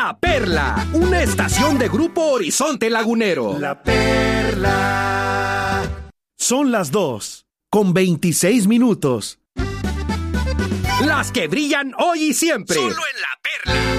La Perla, una estación de Grupo Horizonte Lagunero. La Perla. Son las 2:26. Las que brillan hoy y siempre. Solo en La Perla.